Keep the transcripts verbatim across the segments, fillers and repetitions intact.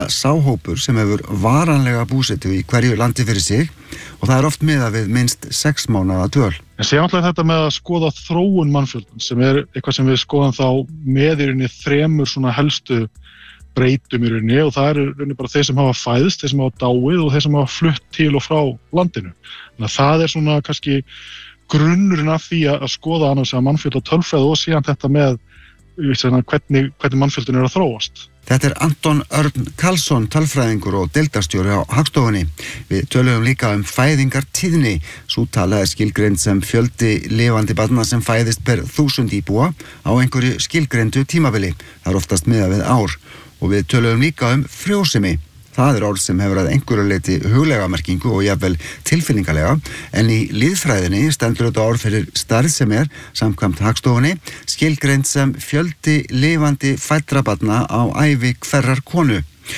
sáhópur sem hefur varanlega búsetu í hverju landi fyrir sig og það er oft miðað við minnst sex mánaða dvöl. En séum alltaf þetta með að skoða þróun mannfjöldans sem er eitthvað sem við skoðum þá með í rauninni þremur svona helstu breytum í rauninni og það eru rauninni bara þeir sem hafa fæðst, þeir sem hafa dáið og þeir sem hafa flutt til og frá landinu. Þannig að það er svona kannski grunnurinn af því að skoða annars að mannfjölda tölfræði og síðan þetta með hvernig, hvernig mannfjöldin er að þróast. Þetta er Anton Örn Karlsson, tölfræðingur og deildarstjóri á Hagstofunni. Við töluðum líka um fæðingartíðni. Sú tala er skilgreind sem fjöldi lifandi barna sem fæðist per þúsund íbúa á einhverju skilgreindu tímabili. Það er oftast miðað við ár. Og við töluðum líka um frjósemi. Það er orð sem hefur að einhverju leyti huglega merkingu og jafnvel tilfinningalega, en í lýðfræðinni stendur þetta orð fyrir stærð sem er, samkvæmt Hagstofunni, skilgreind sem fjöldi lifandi fæddra barna á ævi hverrar konu.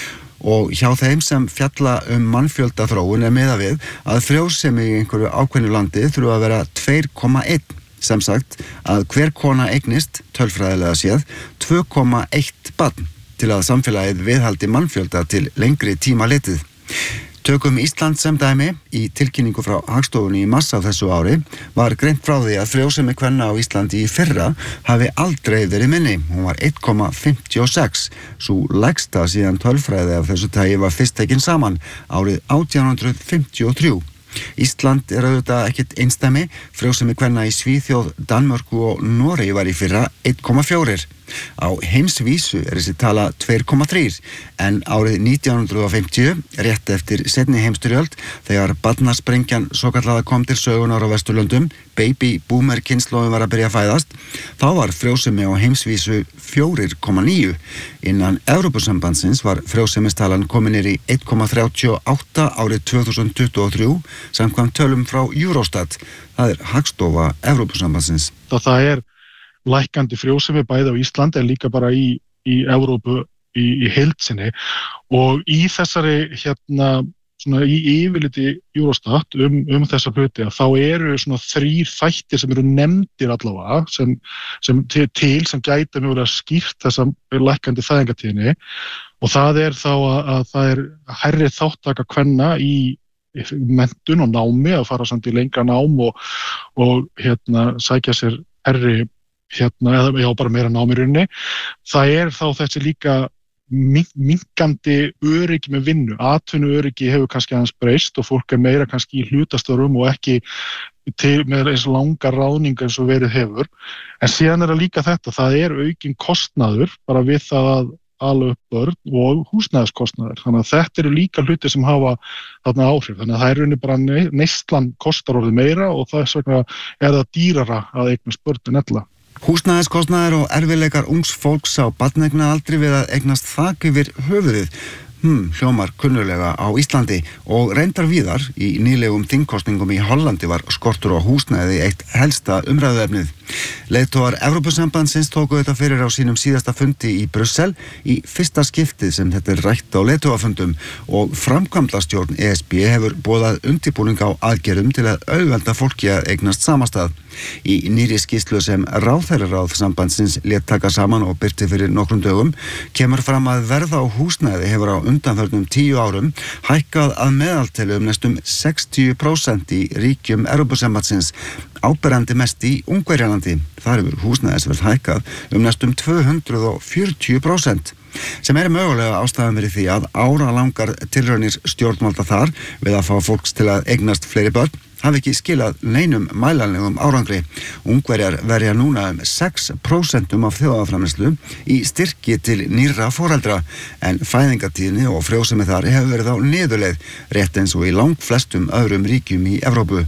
Og hjá þeim sem fjalla um mannfjöldaþróun er miðað við að frjósemi í einhverju ákveðnu landi þurfa að vera tvö komma eitt, sem sagt að hver kona eignist, tölfræðilega séð, tvö komma eitt barn, til að samfélagið viðhaldi mannfjölda til lengri tíma litið. Tökum Ísland sem dæmi. Í tilkynningu frá Hagstofunni í mars á þessu ári var greint frá því að frjósemi kvenna á Íslandi í fyrra hafi aldrei verið minni. Hún var eitt komma fimmtíu og sex. Sú lægsta síðan tölfræði af þessu tagi var fyrst tekin saman árið átján hundruð fimmtíu og þrjú. Ísland er auðvitað ekkert einsdæmi. Frjósemi kvenna í Svíþjóð, Danmörku og Noregi var í fyrra eitt komma fjögur. Á heimsvísu er þessi tala tvö komma þrjú, en árið nítján hundruð fimmtíu, rétt eftir seinni heimsstyrjöld, þegar barnasprengjan svokallaða kom til sögunar á Vesturlöndum, baby boomer kynslóðin var að byrja að fæðast, þá var frjósemi á heimsvísu fjögur komma níu. Innan Evrópusambandsins var frjósemistalan komin niður í eitt komma þrjátíu og átta árið tvö þúsund tuttugu og þrjú, samkvæmt tölum frá Eurostat. Það er Hagstofa Evrópusambandsins. Það er lækkandi frjósemi bæði á Íslandi en líka bara í, í Evrópu í, í heild sinni og í þessari hérna svona í yfirliti Eurostat um, um þessa hluti að þá eru svona þrír þættir sem eru nefndir allavega sem, sem til, til sem gæti mjög skýrt þessa lækkandi fæðingartíðni og það er þá að, að það er hærri þáttaka kvenna í menntun og námi að fara samt í lengra nám og, og hérna sækja sér hærri hérna, eða já, bara meira nám í rauninni. Það er þá þessi líka minnkandi öryggi með vinnu. Atvinnuöryggi hefur kannski aðeins breyst og fólk er meira kannski í hlutastörum og ekki til, með eins langar ráðningar eins og verið hefur. En síðan er það líka þetta, það er aukinn kostnaður bara við það að ala upp börn og húsnæðiskostnaður. Þannig að þetta eru líka hluti sem hafa þarna áhrif. Þannig að það er rauninni bara neyslan kostar orðið meira og þess vegna er það dýrara að eignast börn en ella. Húsnæðiskostnaður og erfiðleikar ungs fólks á barneignaaldri við að eignast þak yfir höfuðið. Hmm, hljómar kunnulega á Íslandi og reyndar víðar. Í nýlegum þingkosningum í Hollandi var skortur á húsnæði eitt helsta umræðuefnið. Leiðtogar Evrópusambandsins tóku þetta fyrir á sínum síðasta fundi í Brussel í fyrsta skiptið sem þetta er rætt á leiðtogafundum og framkvæmdastjórn E S B hefur boðað undirbúning á aðgerðum til að auðvelda fólki að eignast samastað. Í nýrri skýrslu sem ráðherraráð sambandsins lét taka saman og birti fyrir nokkrum dögum kemur fram að verð á húsnæði hefur á undanförnum tíu árum hækkað að meðaltali um næstum sextíu prósent í ríkjum Evrópusambandsins, áberandi mest í Ungverjalandi. Þar hefur húsnæðisverð hækkað um næstum tvö hundruð fjörutíu prósent. Sem er mögulega ástæðan fyrir því að áralangar tilraunir stjórnvalda þar við að fá fólks til að eignast fleiri börn hafi ekki skilað neinum mælanlegum árangri. Ungverjar verja núna um sex prósent af þjóðarframleiðslu í styrki til nýrra foreldra en fæðingartíðni og frjósemi þar hefur verið á niðurleið rétt eins og í langflestum öðrum ríkjum í Evrópu.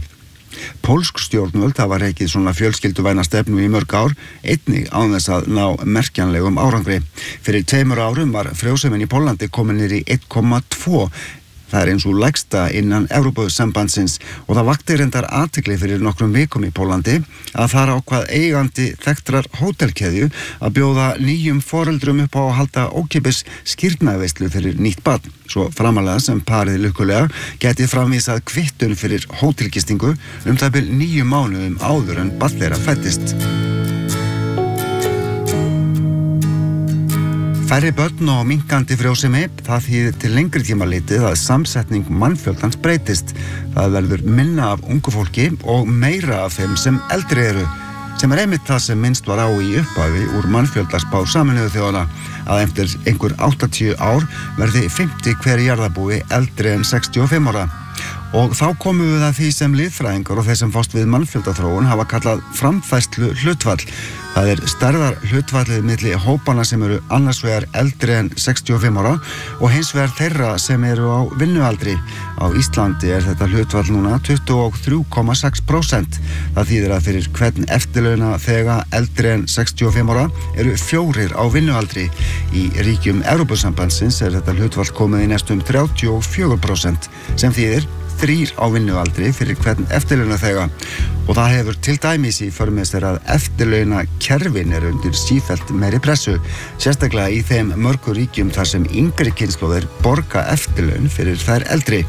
Pólsk stjórnvöld hafa rekið svona fjölskylduvæna stefnu í mörg ár, einnig án þess að ná merkjanlegum árangri. Fyrir tveimur árum var frjósemin í Póllandi komin niður í eitt komma tvö. Það er eins og lægsta innan Evrópusambandsins og það vakti reyndar athygli fyrir nokkrum vikum í Póllandi að þar ákvað eigandi þekktrar hótelkeðju að bjóða nýjum foreldrum upp á að halda ókeypis skírnaveislu fyrir nýtt barn. Svo framalega sem parið lukkulega gæti framvísað kvittun fyrir hótelgistingu um það bil níu mánuðum áður en barn þeirra fæddist. Færri börn og minnkandi frjósemi, það þýðir til lengri tíma litið að samsetning mannfjöldans breytist. Það verður minna af ungu fólki og meira af þeim sem eldri eru, sem er einmitt það sem minnst var á í upphafi úr mannfjöldaspá Sameinuðu þjóðanna, að eftir einhver áttatíu ár verði fimmti hver jarðarbúi eldri en sextíu og fimm ára. Og þá komum við að því sem lýðfræðingar og þeir sem fást við mannfjöldaþróun hafa kallað framfærslu hlutfall. Það er stærðar hlutfallið milli hópana sem eru annars vegar eldri en sextíu og fimm ára og hins vegar þeirra sem eru á vinnualdri. Á Íslandi er þetta hlutfall núna tuttugu og þrjú komma sex prósent. Það þýðir að fyrir hvern eftirlauna þega eldri en sextíu og fimm ára eru fjórir á vinnualdri. Í ríkjum Evrópusambandsins er þetta hlutfall komið í næstum þrjátíu og fjögur prósent, sem þýðir þrír á vinnualdri fyrir hvern eftirlaunaþega og það hefur til dæmis í för með sér að eftirlaunakerfin er undir sífellt meiri pressu, sérstaklega í þeim mörgu ríkjum þar sem yngri kynslóðir borga eftirlaun fyrir þær eldri.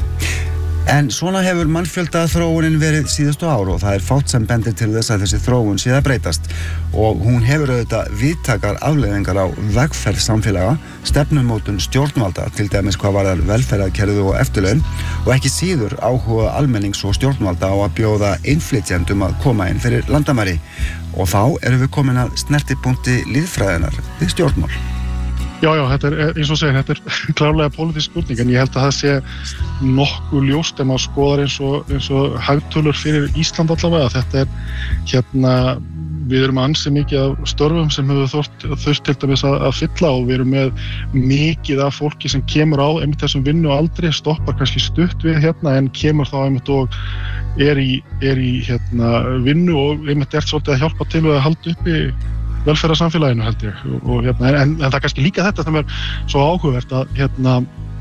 En svona hefur mannfjöldaþróunin verið síðustu ár og það er fátt sem bendir til þess að þessi þróun sé að breytast og hún hefur auðvitað víðtækar afleiðingar á vegferð samfélaga, stefnumótun stjórnvalda, til dæmis hvað varðar velferðarkerfið og eftirlaun og ekki síður áhuga almennings og stjórnvalda á að bjóða innflytjendum að koma inn fyrir landamæri. Og þá erum við komin að snertipunkti lýðfræðinar við stjórnmál. Já, já, þetta er, eins og segir, þetta er klárlega pólitísk spurning, en ég held að það sé nokkuð ljóst ef maður skoðar eins og, eins og hagtölur fyrir Ísland allavega. Þetta er, hérna, við erum ansi mikið af störfum sem hefur þurft til dæmis að, að fylla og við erum með mikið af fólki sem kemur á einmitt þessum vinnu aldrei, stoppar kannski stutt við hérna en kemur þá einmitt og er í, er í hérna, vinnu og einmitt er svolítið að hjálpa til að halda uppi velferðarsamfélaginu held ég og, og, hérna, en, en það er kannski líka þetta sem er svo áhugavert að hérna,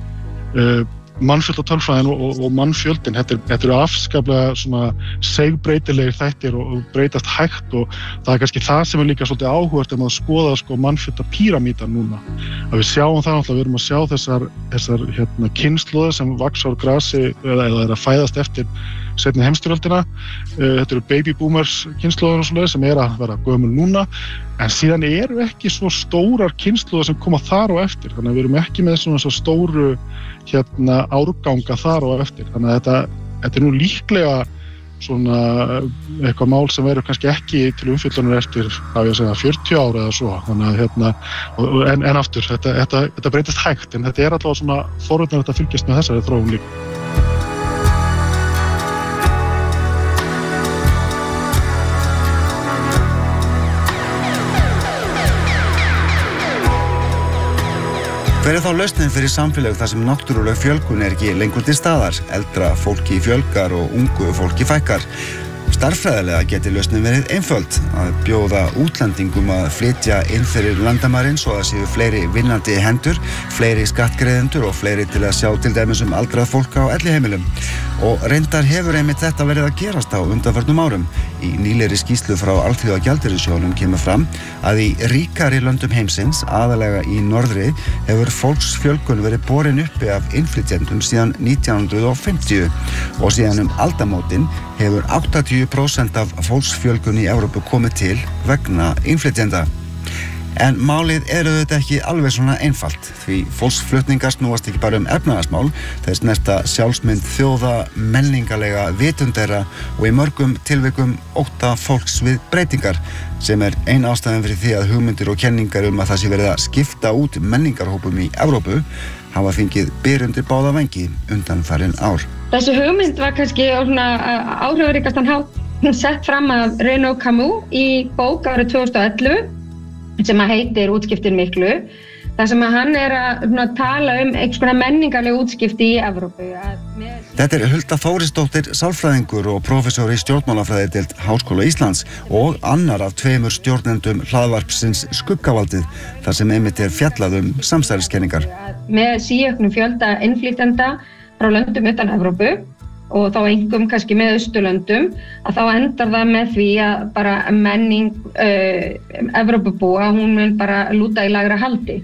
uh, mannfjöldatölfræðin og, og, og mannfjöldin, þetta, er, þetta eru afskaplega svona segbreytilegir þættir og, og breytast hægt og það er kannski það sem er líka svolítið áhugavert ef maður skoða sko, mannfjöldapíramídan núna. Að við sjáum það náttúrulega, við erum að sjá þessar, þessar hérna, kynslóðir sem vaxa úr grasi eða, eða er að fæðast eftir seinni heimsstyrjöldina. Þetta eru baby boomers kynslóðir og svoleiðis sem er að vera gömul núna, en síðan eru ekki svo stórar kynslóðir sem koma þar og eftir, þannig að við erum ekki með svona svo stóru hérna, árganga þar og eftir, þannig að þetta, þetta er nú líklega svona eitthvað mál sem verður kannski ekki til umfjöllunar eftir, hvað ég að segja, fjörutíu ára eða svo, þannig að hérna, en, en aftur, þetta, þetta, þetta breytist hægt, en þetta er allavega svona forvitnilegt að fylgjast með þessari þróun líka. Hver er þá lausnin fyrir samfélag þar sem náttúruleg fjölgun er ekki lengur til staðar, eldra fólki fjölgar og ungu fólki fækkar? Stærðfræðilega geti lausnin verið einföld, að bjóða útlendingum að flytja inn fyrir landamærin svo að séu fleiri vinnandi hendur, fleiri skattgreiðendur og fleiri til að sjá til dæmis um aldrað fólk á elliheimilum. Og reyndar hefur einmitt þetta verið að gerast á undanförnum árum. Í nýlegri skýrslu frá Alþjóðagjaldeyrissjóðnum kemur fram að í ríkari löndum heimsins, aðalega í norðri, hefur fólksfjölgun verið borin uppi af innflytjendum síðan nítján hundruð fimmtíu og síðan um aldamótin hefur áttatíu prósent af fólksfjölgun í Evrópu komið til vegna innflytjenda. En málið er auðvitað ekki alveg svona einfalt, því fólksflutningar snúast ekki bara um efnahagsmál, þeir snerta sjálfsmynd þjóða, menningarlega vitund þeirra og í mörgum tilvikum ótta fólks við breytingar, sem er ein ástæðan fyrir því að hugmyndir og kenningar um að það sé verið að skipta út menningarhópum í Evrópu hafa fengið byr undir báða vengi undanfarin ár. Þessi hugmynd var kannski áhrifaríkastan hátt sett fram af Renaud Camus í bók árið tvö þúsund og ellefu sem að heitir Útskiptin miklu, þar sem að hann er að svona, tala um einhvers konar menningarleg útskipti í Evrópu. Með... Þetta er Hulda Þórisdóttir, sálfræðingur og prófessor í stjórnmálafræðideild Háskóla Íslands og annar af tveimur stjórnendum hlaðvarpsins Skuggavaldið, þar sem einmitt er fjallað um samsæriskenningar. Með síauknum fjölda innflytjenda frá löndum utan Evrópu og þá einkum kannski með Austurlöndum, að þá endar það með því að bara menning uh, Evrópubúa, hún mun bara lúta í lægra haldi.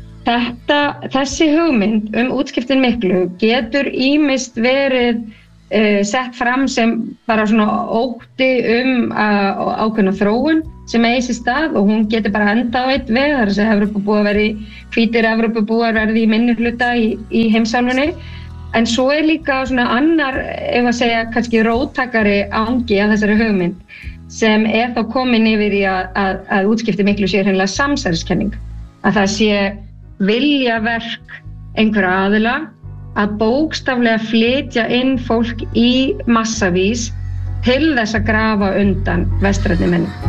Þetta, þessi hugmynd um útskiptin miklu getur ýmist verið uh, sett fram sem bara svona ótti um uh, ákveðna þróun sem eigi sér stað og hún getur bara enda á eitt veg, þar að segja Evrópubúar verði, hvítir Evrópubúar verði í minni hluta í, í heimsálfunni. En svo er líka svona annar, ef að segja, kannski róttakari angi af þessari hugmynd sem er þá komin yfir í að, að, að útskipti miklu sé hreinlega samsæriskenning. Að það sé viljaverk einhverja aðila að bókstaflega flytja inn fólk í massavís til þess að grafa undan vestrænni menningu.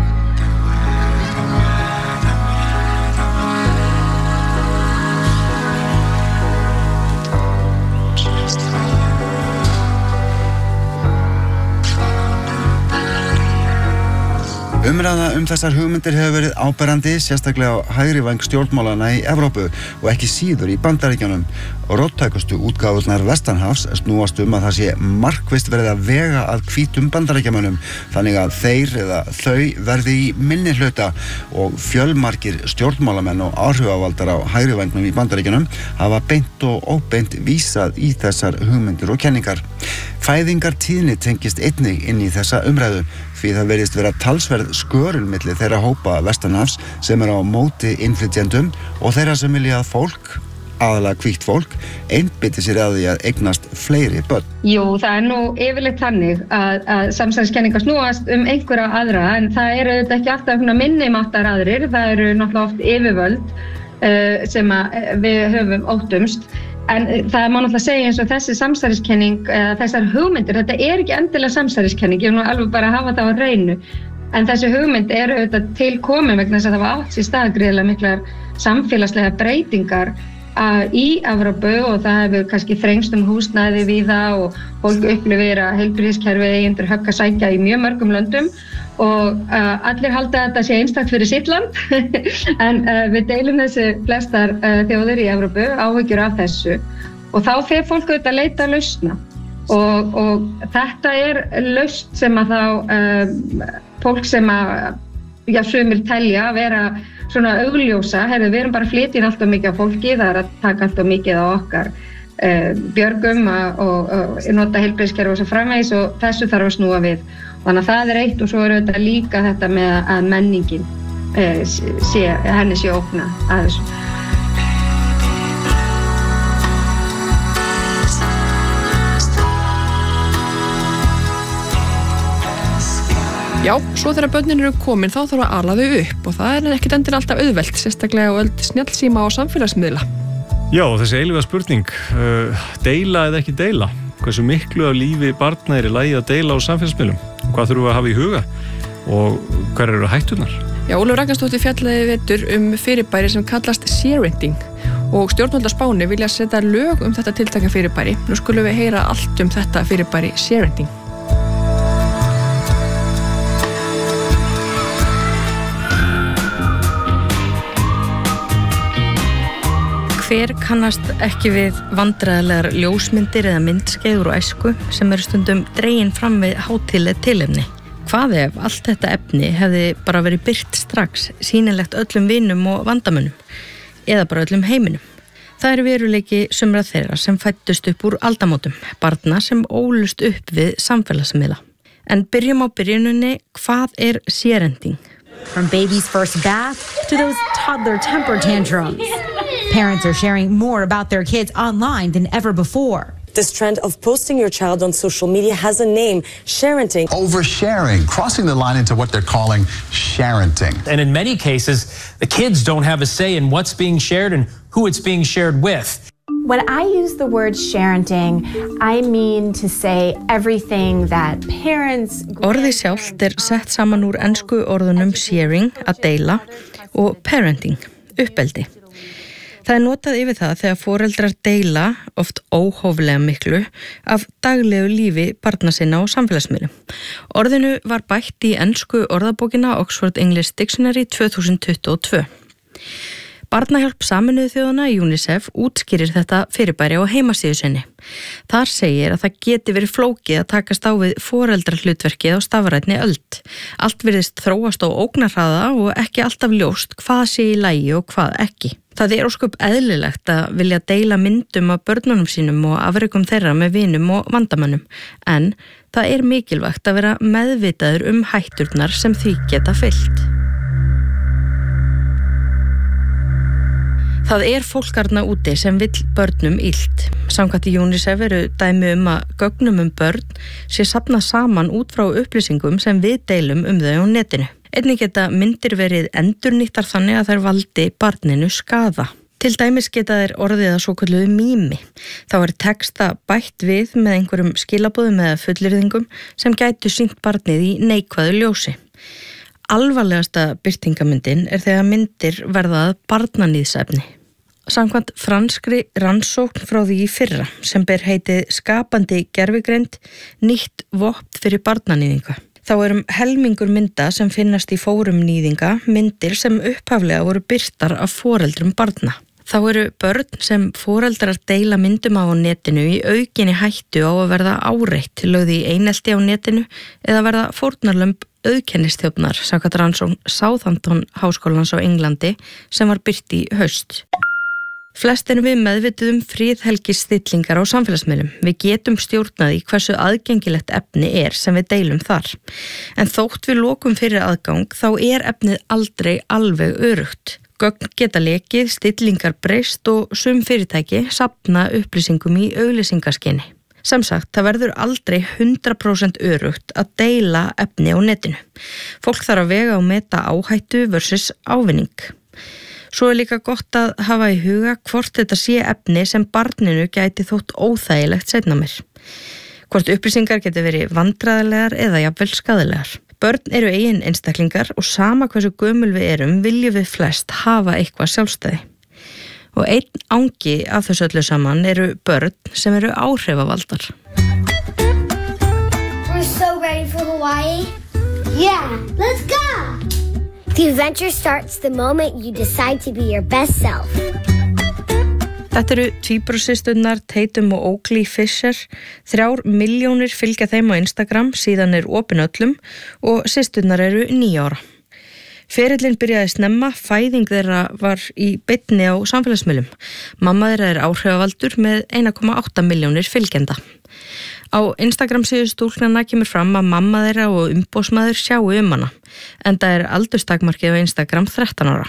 Umræða um þessar hugmyndir hefur verið áberandi, sérstaklega á hægri væng stjórnmálana í Evrópu og ekki síður í Bandaríkjunum. Róttækustu útgáfurnar vestanhafs snúast um að það sé markvisst verið að vega að hvítum Bandaríkjamönnum, þannig að þeir eða þau verði í minni hluta og fjölmargir stjórnmálamenn og áhrifavaldar á hægri vængnum í Bandaríkjunum hafa beint og óbeint vísað í þessar hugmyndir og kenningar. Fæðingartíðni tengist einnig inn í þessa umræðu, því það verðist vera talsverð skörun milli þeirra hópa vestanhafs sem er á móti innflytjendum og þeirra sem vilja að fólk, aðalega hvítt fólk, einbeiti sér að því að eignast fleiri börn. Jú, það er nú yfirleitt þannig að, að samsæriskenningar snúast um einhverja aðra, en það eru þetta ekki alltaf minnimáttar aðrir, það eru náttúrulega oft yfirvöld uh, sem að við höfum óttumst. En það má náttúrulega segja eins og þessi samsæriskenning, eða þessar hugmyndir, þetta er ekki endilega samsæriskenning, ég vil nú alveg bara hafa það á hreinu. En þessi hugmynd eru auðvitað til komin vegna þess að það var átt sér stað gríðarlega miklar samfélagslega breytingar í Evrópu og það hefur kannski þrengst um húsnæði víða og fólk upplifir að heilbrigðiskerfið eigi undir högg að sækja í mjög mörgum löndum og uh, allir halda að þetta sé einstakt fyrir sitt land en uh, við deilum þessi flestar uh, þjóðir í Evrópu áhyggjur af þessu og þá fer fólk auðvitað að leita lausna og, og þetta er lausn sem að þá uh, fólk sem að já, sumir telja að vera svona augljósa, herðu, við erum bara flytjinn alltaf mikið á fólki, það er að taka alltaf mikið á okkar uh, björgum og, og, og nota heilbrigðiskerfi og svo framvegis og þessu þarf að snúa við. Þannig að það er eitt og svo er auðvitað líka þetta með að menningin uh, sé, henni sé ógna að þessu. Já, svo þegar börnin eru komin þá þarf að ala þau upp og það er ekkert endilega alltaf auðvelt, sérstaklega á öld snjallsíma og samfélagsmiðla. Já, þessi eilífa spurning, uh, deila eða ekki deila? Hversu miklu af lífi barna er í lagi að deila á samfélagsmiðlum? Hvað þurfum við að hafa í huga? Og hver eru hætturnar? Já, Ólöf Ragnarsdóttir fjallaði vetur um fyrirbæri sem kallast sharenting og stjórnvöld á Spáni vilja setja lög um þetta tiltaka fyrirbæri. Nú skulum við heyra allt um þetta fyrirbæri sharenting. Hver kannast ekki við vandræðalegar ljósmyndir eða myndskeiður og æsku sem eru stundum dregin fram við hátíðleg tilefni? Hvað ef allt þetta efni hefði bara verið birt strax, sýnilegt öllum vinum og vandamönnum, eða bara öllum heiminum? Það er veruleiki sumra þeirra sem fæddust upp úr aldamótum, barna sem ólust upp við samfélagsmiðla. En byrjum á byrjununni, hvað er sharenting? From baby's first bath to those toddler temper tantrums. Parents are sharing more about their kids online than ever before. This trend of posting your child on social media has a name, sharenting. Oversharing, crossing the line into what they're calling sharenting. And in many cases, the kids don't have a say in what's being shared and who it's being shared with. When I use the word sharenting, I mean to say everything that parents... Orðið sjálft er sett saman úr ensku orðunum sharing, að deila, og parenting, uppeldi. Það er notað yfir það þegar foreldrar deila, oft óhóflega miklu, af daglegu lífi barna sinna og samfélagsmiðlum. Orðinu var bætt í ensku orðabókina Oxford English Dictionary tvö þúsund tuttugu og tvö. Barnahjálp Sameinuðu þjóðanna UNICEF útskýrir þetta fyrirbæri á heimasíðu sinni. Þar segir að það geti verið flókið að takast á við foreldrahlutverkið á stafrænni öld. Allt virðist þróast á ógnarhraða og ekki alltaf ljóst hvað sé í lagi og hvað ekki. Það er ósköp eðlilegt að vilja deila myndum af börnunum sínum og afrekum þeirra með vinum og vandamönnum, en það er mikilvægt að vera meðvitaður um hætturnar sem því geta fylgt. Það er fólkarna úti sem vill börnum illt. Samkvæmt í UNICEF eru dæmi um að gögnum um börn sé safnað saman út frá upplýsingum sem við deilum um þau á netinu. Einnig geta myndir verið endurnýttar þannig að þær valdi barninu skaða. Til dæmis geta þær orðið að svokölluðu mými. Þá er texta bætt við með einhverjum skilabóðum eða fullyrðingum sem gætu sýnt barnið í neikvæðu ljósi. Alvarlegasta birtingamyndin er þegar myndir verðað barnaníðsefni. Samkvæmt franskri rannsókn frá því í fyrra sem ber heitið skapandi gervigreind nýtt vopn fyrir barnaníðinga. Þá erum helmingur mynda sem finnast í fórum nýðinga myndir sem upphaflega voru birtar af foreldrum barna. Þá eru börn sem foreldrar deila myndum á netinu í aukinni hættu á að verða áreitt lögð í einelti á netinu eða verða fórnarlömb auðkennisþjófnar samkvæmt rannsókn Southampton háskólans á Englandi sem var birt í haust. Flest erum við meðvituð um friðhelgisstillingar á samfélagsmiðlum. Við getum stjórnað í hversu aðgengilegt efni er sem við deilum þar. En þótt við lokum fyrir aðgang þá er efnið aldrei alveg öruggt. Gögn geta lekið, stillingar breyst og sum fyrirtæki safna upplýsingum í auglýsingaskyni. Sem sagt, það verður aldrei hundrað prósent örugt að deila efni á netinu. Fólk þarf að vega og meta áhættu versus ávinning. Svo er líka gott að hafa í huga hvort þetta sé efni sem barninu gæti þótt óþægilegt seinna meir. Hvort upplýsingar geti verið vandræðilegar eða jafnvel skaðilegar. Börn eru eigin einstaklingar og sama hversu gömul við erum viljum við flest hafa eitthvað sjálfstæði. Og einn angi af þessu öllu saman eru börn sem eru áhrifavaldar. We're so ready for Hawaii. Yeah, let's go! The adventure starts the moment you decide to be your best self. Þetta eru tvíburasysturnar Tatum og Oakley Fisher. Þrjár milljónir fylgja þeim á Instagram, síðan er opin öllum og systurnar eru níu ára. Ferillinn byrjaði snemma, fæðing þeirra var í beinni á samfélagsmiðlum. Mamma þeirra er áhrifavaldur með einn komma átta milljónir fylgjenda. Á Instagram síðu stúlknanna kemur fram að mamma þeirra og umboðsmaður sjáu um hana, en það er aldurstakmarkið á Instagram þrettán ára.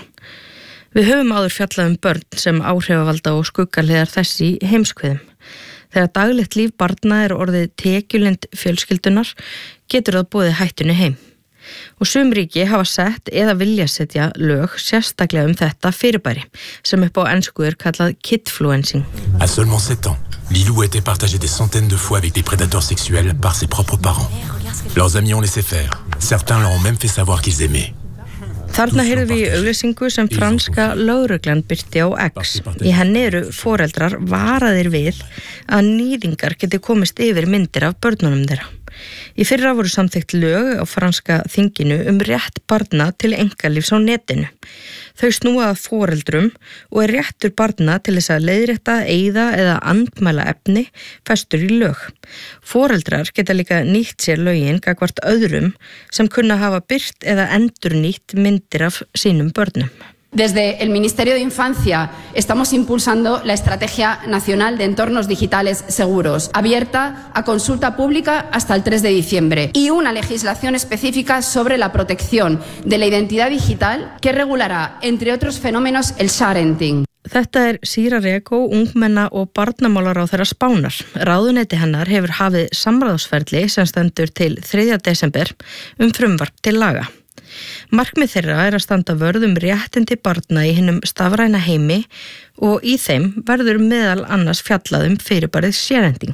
Við höfum áður fjallað um börn sem áhrifavalda og skuggarliðar þess í heimskviðum. Þegar daglegt líf barna er orðið tekjulind fjölskyldunar, getur það boðið hættunni heim. Og sum ríki hafa sett eða vilja setja lög sérstaklega um þetta fyrirbæri, sem upp á ensku er kallað kidfluencing. À seulement sept ans, Lilou a été partagée des centaines de fois avec des prédateurs sexuels par ses propres parents. Leurs amis ont laissé faire. Certains leur ont même fait savoir qu'ils aimaient. Þarna heyrðum við í auglýsingu sem franska lögreglan birti á X. Í henni eru foreldrar varaðir við að níðingar geti komist yfir myndir af börnunum þeirra. Í fyrra voru samþykkt lög á franska þinginu um rétt barna til einkalífs á netinu. Þau snúa að foreldrum og er réttur barna til þess að leiðrétta, eyða eða andmæla efni festur í lög. Foreldrar geta líka nýtt sér lögin gagnvart öðrum sem kunna hafa birt eða endurnýtt myndir af sínum börnum. Desde el Ministerio de Infancia estamos impulsando la Estrategia Nacional de Entornos Digitales Seguros, abierta a consulta pública hasta el tres de diciembre, y una legislación específica sobre la protección de la identidad digital que regulará, entre otros fenómenos, el sharenting. Þetta er Síra Rego, ungmenna og barnamálaráðherra Spánar. Ráðuneyti hennar hefur hafið samráðsferli sem stendur til þriðja desember um frumvarp til laga. Markmið þeirra er að standa vörð um réttindi barna í hinum stafræna heimi og í þeim verður meðal annars fjallað um fyrirbærið sharenting.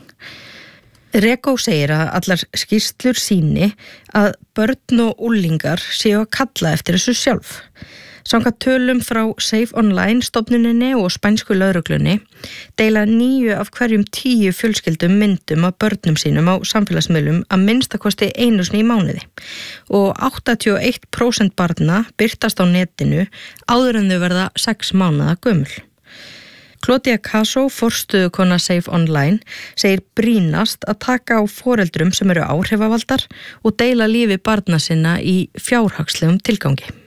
Rego segir að allar skýrslur sýni að börn og unglingar séu að kalla eftir þessu sjálf. Samkvæmt tölum frá Safe Online stofnuninni og spænsku lögreglunni deila níu af hverjum tíu fjölskyldum myndum af börnum sínum á samfélagsmiðlum að minnstakosti einu sinni í mánuði og áttatíu og eitt prósent barna birtast á netinu áður en þau verða sex mánaða gömul. Claudia Caso, forstuðukona Safe Online, segir brýnast að taka á foreldrum sem eru áhrifavaldar og deila lífi barna sinna í fjárhagslegum tilgangi.